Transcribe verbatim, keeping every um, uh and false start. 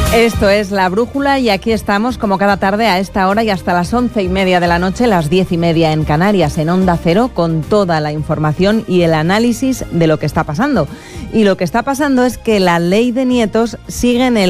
Esto es La Brújula y aquí estamos como cada tarde a esta hora y hasta las once y media de la noche, las diez y media en Canarias, en Onda Cero, con toda la información y el análisis de lo que está pasando. Y lo que está pasando es que la ley de nietos sigue en el